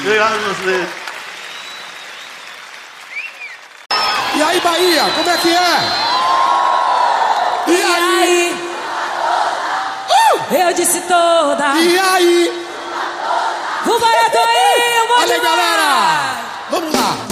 Obrigado a você. E aí, Bahia, como é que é? E aí? Eu disse toda. E aí? O Baiadoí, Olha aí, galera! Vamos lá!